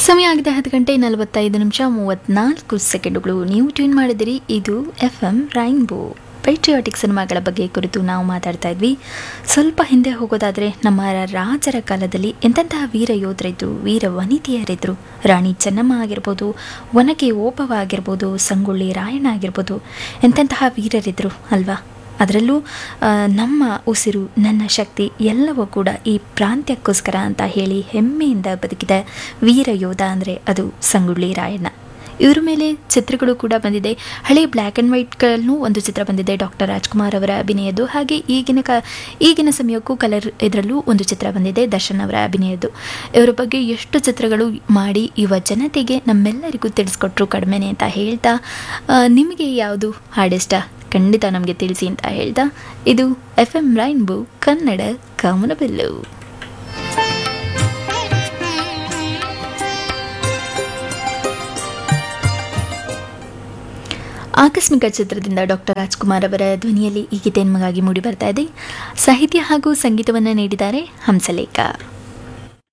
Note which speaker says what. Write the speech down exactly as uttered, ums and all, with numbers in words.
Speaker 1: ಸಮಯ ಆಗಿದೆ ಹತ್ತು ಗಂಟೆ ನಲವತ್ತೈದು ನಿಮಿಷ ಮೂವತ್ತ್ನಾಲ್ಕು ಸೆಕೆಂಡುಗಳು. ನೀವು ಟ್ಯೂನ್ ಮಾಡಿದಿರಿ, ಇದು ಎಫ್ ಎಂ ರೈನ್ಬೋ. ಪೇಟ್ರಿಯಾಟಿಕ್ ಸಿನಿಮಾಗಳ ಬಗ್ಗೆ ಕುರಿತು ನಾವು ಮಾತಾಡ್ತಾ ಇದ್ವಿ. ಸ್ವಲ್ಪ ಹಿಂದೆ ಹೋಗೋದಾದರೆ ನಮ್ಮ ರಾಜರ ಕಾಲದಲ್ಲಿ ಎಂತೆಂತಹ ವೀರ ಯೋಧರಿದ್ರು, ವೀರ ವನಿತೆಯರಿದ್ರು. ರಾಣಿ ಚೆನ್ನಮ್ಮ ಆಗಿರ್ಬೋದು, ಒನಕೆ ಓಬವ್ವ ಆಗಿರ್ಬೋದು, ಸಂಗೊಳ್ಳಿ ರಾಯಣ್ಣ ಆಗಿರ್ಬೋದು, ಎಂತೆಂತಹ ವೀರರಿದ್ರು ಅಲ್ವಾ. ಅದರಲ್ಲೂ ನಮ್ಮ ಉಸಿರು ನನ್ನ ಶಕ್ತಿ ಎಲ್ಲವೂ ಕೂಡ ಈ ಪ್ರಾಂತ್ಯಕ್ಕೋಸ್ಕರ ಅಂತ ಹೇಳಿ ಹೆಮ್ಮೆಯಿಂದ ಬದುಕಿದ ವೀರ ಯೋಧ ಅಂದರೆ ಅದು ಸಂಗೊಳ್ಳಿ ರಾಯಣ್ಣ. ಇವರ ಮೇಲೆ ಚಿತ್ರಗಳು ಕೂಡ ಬಂದಿದೆ. ಹಳೆ ಬ್ಲ್ಯಾಕ್ ಆ್ಯಂಡ್ ವೈಟ್ಗಳಲ್ಲೂ ಒಂದು ಚಿತ್ರ ಬಂದಿದೆ ಡಾಕ್ಟರ್ ರಾಜ್ಕುಮಾರ್ ಅವರ ಅಭಿನಯದ್ದು. ಹಾಗೆ ಈಗಿನ ಕ ಈಗಿನ ಸಮಯಕ್ಕೂ ಕಲರ್ ಇದರಲ್ಲೂ ಒಂದು ಚಿತ್ರ ಬಂದಿದೆ ದರ್ಶನ್ ಅವರ ಅಭಿನಯದ್ದು. ಇವರ ಬಗ್ಗೆ ಎಷ್ಟು ಚಿತ್ರಗಳು ಮಾಡಿ ಯುವ ಜನತೆಗೆ ನಮ್ಮೆಲ್ಲರಿಗೂ ತಿಳಿಸ್ಕೊಟ್ರು ಕಡಿಮೆನೆ ಅಂತ ಹೇಳ್ತಾ, ನಿಮಗೆ ಯಾವುದು ಹಾಡಿಷ್ಟ ಖಂಡಿತ ನಮಗೆ ತಿಳಿಸಿ ಅಂತ ಹೇಳ್ತಾ, ಇದು ಎಫ್ ಎಂ ರೈನ್ಬೋ ಕನ್ನಡ ಕಾಮನಬಿಲ್ಲು. ಆಕಸ್ಮಿಕ ಚಿತ್ರದಿಂದ ಡಾಕ್ಟರ್ ರಾಜ್ಕುಮಾರ್ ಅವರ ಧ್ವನಿಯಲ್ಲಿ ಈ ಗೀತೆ ನಿಮಗಾಗಿ ಮೂಡಿ ಬರ್ತಾ ಇದೆ. ಸಾಹಿತ್ಯ ಹಾಗೂ ಸಂಗೀತವನ್ನು ನೀಡಿದ್ದಾರೆ ಹಂಸಲೇಖ.